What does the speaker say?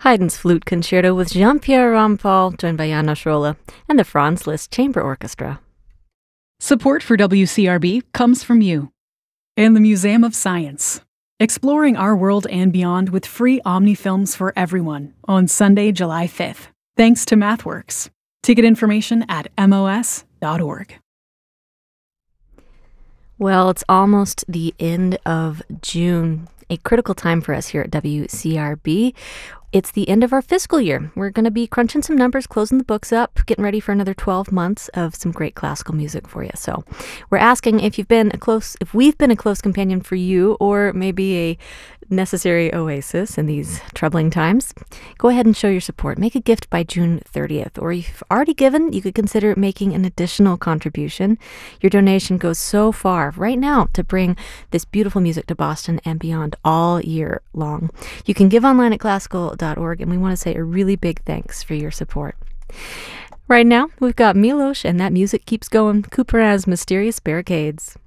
Haydn's Flute Concerto with Jean-Pierre Rampal, joined by János Róla, and the Franz Liszt Chamber Orchestra. Support for WCRB comes from you and the Museum of Science, exploring our world and beyond with free Omni films for everyone on Sunday, July 5th, thanks to MathWorks. Ticket information at mos.org. Well, it's almost the end of June, a critical time for us here at WCRB. It's the end of our fiscal year. We're going to be crunching some numbers, closing the books up, getting ready for another 12 months of some great classical music for you. So we're asking if we've been a close companion for you, or maybe a necessary oasis in these troubling times. Go ahead and show your support. Make a gift by June 30th, or if you've already given, you could consider making an additional contribution. Your donation goes so far right now to bring this beautiful music to Boston and beyond all year long. You can give online at classical.org, and we want to say a really big thanks for your support. Right now, we've got Milos and That Music Keeps Going, Couperin's Mysterious Barricades.